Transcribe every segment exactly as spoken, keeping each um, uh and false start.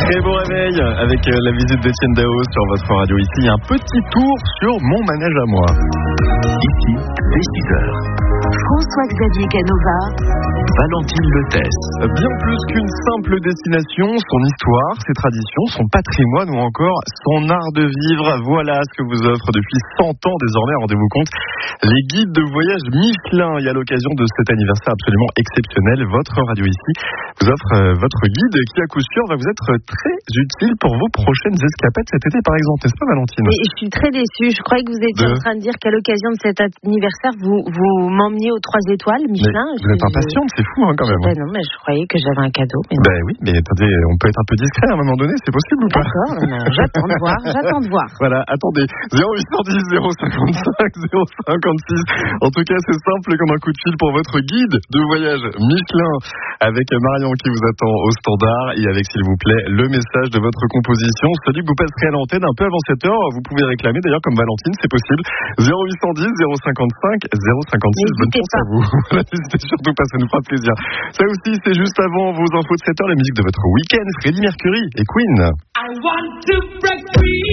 Très beau réveil avec la visite d'Étienne Dao sur votre radio ici. Un petit tour sur mon manège à moi. Ici, dès six heures. François-Xavier Canova, Valentine Letès. Bien plus qu'une simple destination, son histoire, ses traditions, son patrimoine ou encore son art de vivre. Voilà ce que vous offre depuis cent ans désormais, rendez-vous compte, les guides de voyage Michelin. Et à l'occasion de cet anniversaire absolument exceptionnel, votre radio ici vous offre euh, votre guide qui à coup sûr va vous être très utile pour vos prochaines escapades cet été par exemple, n'est-ce pas Valentine? Et je suis très déçue, je croyais que vous étiez de... en train de dire qu'à l'occasion de cet anniversaire vous, vous m'emmeniez aux trois étoiles Michelin. Mais vous êtes impatiente, c'est fou hein, quand même. Ben non, mais je croyais que j'avais un cadeau. Mais ben oui, mais attendez, on peut être un peu discret à un moment donné, c'est possible ou pas? D'accord, j'attends de voir, j'attends de voir. Voilà, attendez, zéro huit cent dix, zéro cinquante-cinq, zéro cinquante-six. En tout cas, c'est simple comme un coup de fil pour votre guide de voyage Michelin avec Marion qui vous attend au standard et avec, s'il vous plaît, le message de votre composition, celui que vous passerez à l'antenne un peu avant sept heures. Vous pouvez réclamer d'ailleurs comme Valentine, c'est possible. zéro huit cent dix, zéro cinquante-cinq, zéro cinquante-six. Bonne chance à vous. N'hésitez surtout pas, ça nous fera plaisir. Ça aussi, c'est juste avant vos infos de sept heures, la musique de votre week-end, Freddie Mercury et Queen. I want to break free.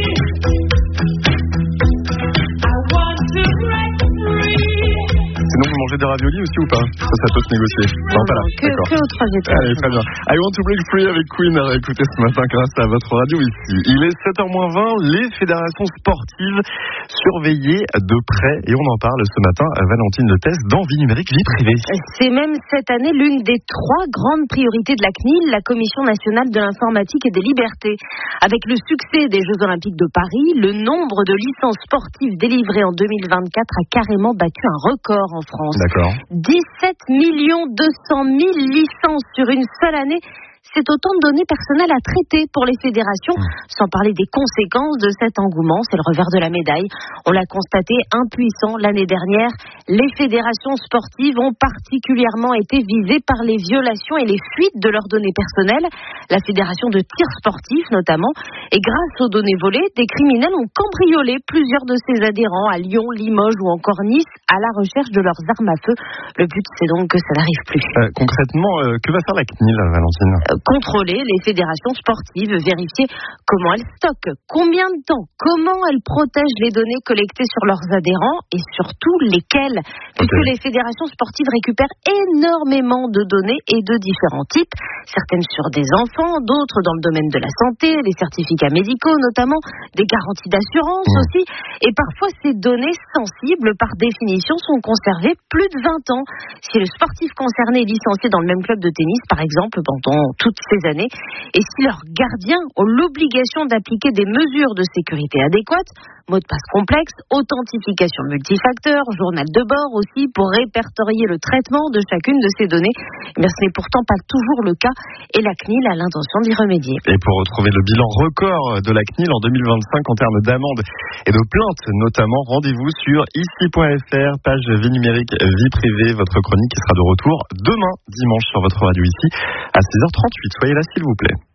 I want to break free. Sinon, vous mangez des raviolis aussi ou pas? Ça, ça peut se négocier. Non, pas là. Que, que aux trois étoiles. Allez, très bien. I Want to Break Free avec Queen à réécouter ce matin grâce à votre radio ici. Il est sept heures moins vingt, les fédérations sportives surveillées de près. Et on en parle ce matin à Valentine Letès dans Vie numérique, vie privée. C'est même cette année l'une des trois grandes priorités de la C N I L, la Commission nationale de l'informatique et des libertés. Avec le succès des Jeux Olympiques de Paris, le nombre de licences sportives délivrées en deux mille vingt-quatre a carrément battu un record en France. D'accord. dix-sept millions deux cent mille licences sur une seule année. C'est autant de données personnelles à traiter pour les fédérations, sans parler des conséquences de cet engouement. C'est le revers de la médaille. On l'a constaté impuissant l'année dernière. Les fédérations sportives ont particulièrement été visées par les violations et les fuites de leurs données personnelles. La fédération de tir sportif notamment. Et grâce aux données volées, des criminels ont cambriolé plusieurs de ses adhérents à Lyon, Limoges ou encore Nice à la recherche de leurs armes à feu. Le but, c'est donc que ça n'arrive plus. Euh, concrètement, euh, que va faire la C N I L, Valentine? Contrôler les fédérations sportives, vérifier comment elles stockent, combien de temps, comment elles protègent les données collectées sur leurs adhérents et surtout lesquelles. Puisque okay. les fédérations sportives récupèrent énormément de données et de différents types, certaines sur des enfants, d'autres dans le domaine de la santé, les certificats médicaux notamment, des garanties d'assurance mmh. aussi. Et parfois ces données sensibles par définition sont conservées plus de vingt ans. Si le sportif concerné est licencié dans le même club de tennis par exemple pendant toutes ces années, et si leurs gardiens ont l'obligation d'appliquer des mesures de sécurité adéquates, mot de passe complexe, authentification multifacteur, journal de bord aussi pour répertorier le traitement de chacune de ces données, mais ce n'est pourtant pas toujours le cas et la C N I L a l'intention d'y remédier. Et pour retrouver le bilan record de la C N I L en deux mille vingt-cinq en termes d'amendes et de plaintes notamment, rendez-vous sur ici point f r, page vie numérique, vie privée, votre chronique qui sera de retour demain dimanche sur votre radio ici à six heures trente-huit. Soyez là s'il vous plaît.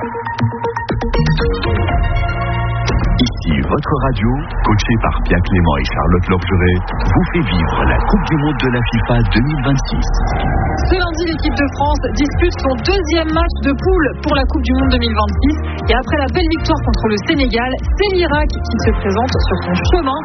Ici, votre radio, coachée par Pierre Clément et Charlotte Lorgeret, vous fait vivre la Coupe du Monde de la FIFA deux mille vingt-six. Ce lundi, l'équipe de France dispute son deuxième match de poule pour la Coupe du Monde deux mille vingt-six. Et après la belle victoire contre le Sénégal, c'est l'Irak qui se présente sur son chemin.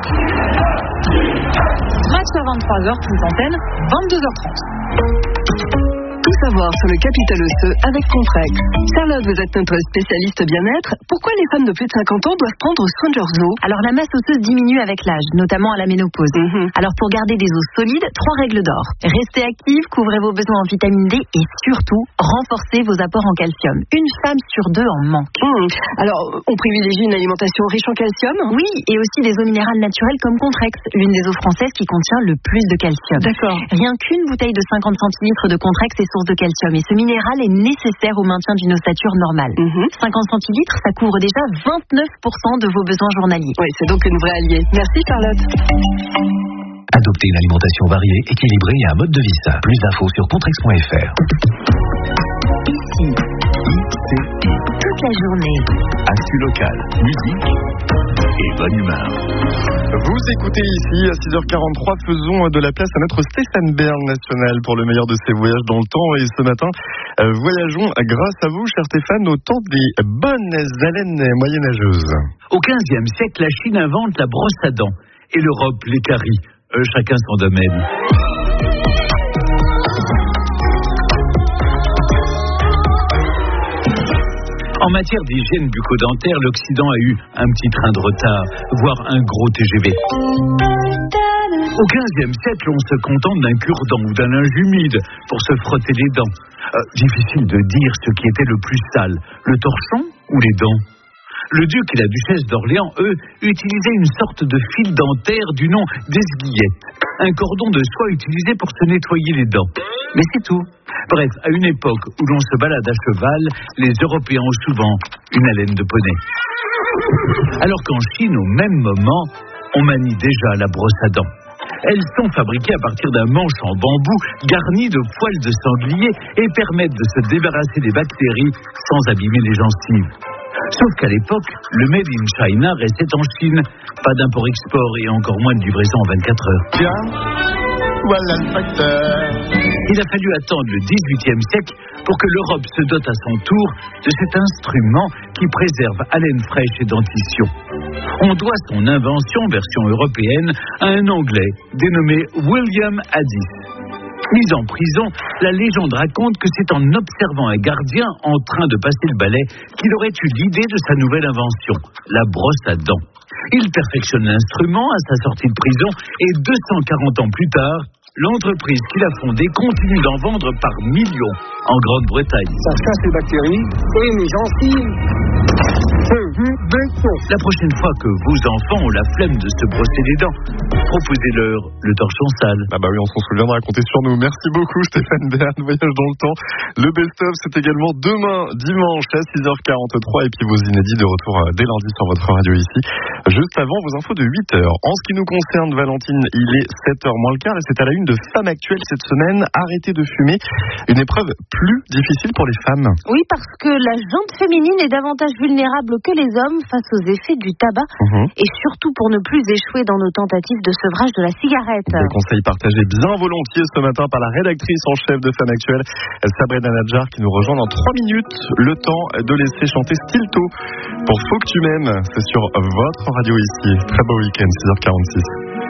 Match à vingt-trois heures, plus antenne, vingt-deux heures trente. Tout savoir sur le capital osseux avec Contrex. Charlotte, vous êtes notre spécialiste bien-être. Pourquoi les femmes de plus de cinquante ans doivent prendre soin de leurs os? Alors la masse osseuse diminue avec l'âge, notamment à la ménopause. Mm-hmm. Alors pour garder des os solides, trois règles d'or. Restez active, couvrez vos besoins en vitamine D et surtout, renforcez vos apports en calcium. Une femme sur deux en manque. Mmh. Alors, on privilégie une alimentation riche en calcium? Oui, et aussi des eaux minérales naturelles comme Contrex, l'une des eaux françaises qui contient le plus de calcium. D'accord. Rien qu'une bouteille de cinquante centilitres de Contrex est source de calcium et ce minéral est nécessaire au maintien d'une ossature normale. Mmh. cinquante centilitres, ça couvre déjà vingt-neuf pour cent de vos besoins journaliers. Oui, c'est donc une vraie alliée. Merci Charlotte. Adoptez une alimentation variée, équilibrée et un mode de vie sain. Plus d'infos sur contrex point f r. Ici, I C I. la journée. Actu locale, musique et bonne humeur. Vous écoutez ici à six heures quarante-trois, faisons de la place à notre Stéphane Bern national pour le meilleur de ses voyages dans le temps. Et ce matin, euh, voyageons grâce à vous, cher Stéphane, au temps des bonnes haleines moyenâgeuses. Au quinzième siècle, la Chine invente la brosse à dents et l'Europe les caries. Euh, chacun son domaine. En matière d'hygiène bucco-dentaire, l'Occident a eu un petit train de retard, voire un gros T G V. Au quinzième siècle, on se contente d'un cure-dent ou d'un linge humide pour se frotter les dents. Euh, difficile de dire ce qui était le plus sale, le torchon ou les dents. Le duc et la duchesse d'Orléans, eux, utilisaient une sorte de fil dentaire du nom d'esguillette, un cordon de soie utilisé pour se nettoyer les dents. Mais c'est tout. Bref, à une époque où l'on se balade à cheval, les Européens ont souvent une haleine de poney. Alors qu'en Chine, au même moment, on manie déjà la brosse à dents. Elles sont fabriquées à partir d'un manche en bambou garni de poils de sanglier et permettent de se débarrasser des bactéries sans abîmer les gencives. Sauf qu'à l'époque, le Made in China restait en Chine. Pas d'import-export et encore moins de livraison en vingt-quatre heures. Tiens, voilà le facteur. Il a fallu attendre le dix-huitième siècle pour que l'Europe se dote à son tour de cet instrument qui préserve haleine fraîche et dentition. On doit son invention, version européenne, à un Anglais dénommé William Addis. Mis en prison, la légende raconte que c'est en observant un gardien en train de passer le balai qu'il aurait eu l'idée de sa nouvelle invention, la brosse à dents. Il perfectionne l'instrument à sa sortie de prison et deux cent quarante ans plus tard, l'entreprise qu'il a fondée continue d'en vendre par millions en Grande-Bretagne. Ça chasse les bactéries et les gencives. La prochaine fois que vos enfants ont la flemme de se brosser les dents, proposez-leur le torchon sale. Ah bah oui, on s'en souviendra, comptez sur nous. Merci beaucoup Stéphane Bern, voyage dans le temps. Le best-of, c'est également demain, dimanche à six heures quarante-trois. Et puis vos inédits de retour dès lundi sur votre radio ici. Juste avant vos infos de huit heures. En ce qui nous concerne, Valentine, il est sept heures moins le quart. Et c'est à la une de Femmes Actuelles cette semaine. Arrêtez de fumer. Une épreuve plus difficile pour les femmes. Oui, parce que la jante féminine est davantage vulnérable que les hommes face aux effets du tabac. Mmh. Et surtout pour ne plus échouer dans nos tentatives de sevrage de la cigarette. Des conseils partagés bien volontiers ce matin par la rédactrice en chef de Femmes Actuelles, Sabrina Nadjar, qui nous rejoint dans trois minutes. Le temps de laisser chanter Stilto pour Faut que tu m'aimes. C'est sur votre radio ici. Très beau week-end, six heures quarante-six.